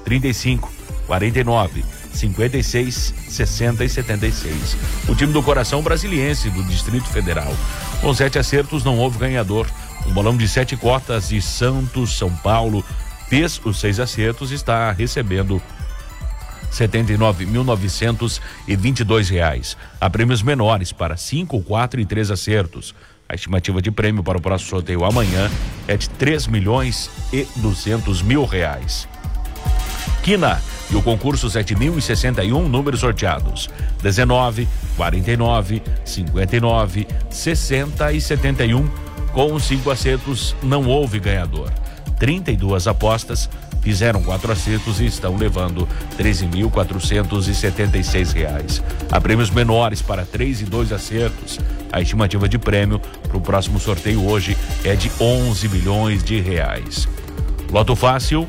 35 49 56 60 e 76. O time do Coração Brasiliense do Distrito Federal. Com 7 acertos não houve ganhador. Um bolão de 7 cotas de Santos, São Paulo, fez os 6 acertos e está recebendo R$ 79.922. Há prêmios menores para 5, 4 e 3 acertos. A estimativa de prêmio para o próximo sorteio amanhã é de R$3.200.000. Quina e o concurso 7.061, números sorteados: 19, 49, 59, 60 e 71. Com 5 acertos não houve ganhador. 32 apostas fizeram 4 acertos e estão levando R$ 13.476. Há prêmios menores para 3 e 2 acertos. A estimativa de prêmio para o próximo sorteio hoje é de R$11 milhões. Loto Fácil,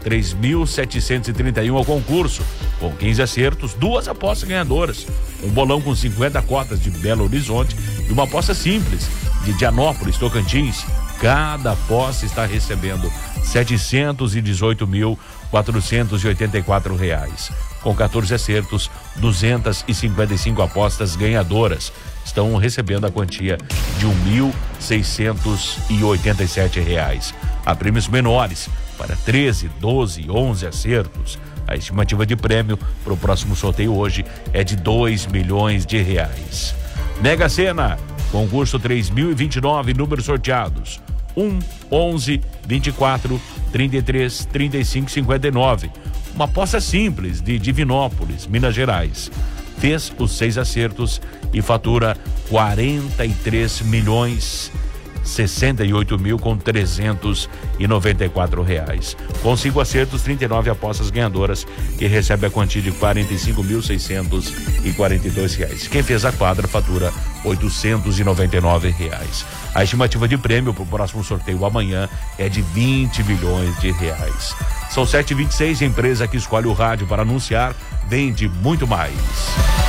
3.731 ao concurso. Com 15 acertos, 2 apostas ganhadoras. Um bolão com 50 cotas de Belo Horizonte e uma aposta simples de Dianópolis, Tocantins. Cada aposta está recebendo R$ 718.484. Com 14 acertos, 255 apostas ganhadoras estão recebendo a quantia de R$ 1.687. Há prêmios menores para 13, 12 e 11 acertos. A estimativa de prêmio para o próximo sorteio hoje é de R$2 milhões. Mega Sena, concurso 3029, números sorteados: 1, 11, 24, 33, 35, 59. Uma aposta simples de Divinópolis, Minas Gerais. Fez os 6 acertos e fatura R$48.394. Com 5 acertos, 39 apostas ganhadoras, que recebe a quantia de R$45.642. Quem fez a quadra fatura R$899. A estimativa de prêmio para o próximo sorteio amanhã é de R$20 milhões. São 7h26, a empresa que escolhe o rádio para anunciar vende muito mais.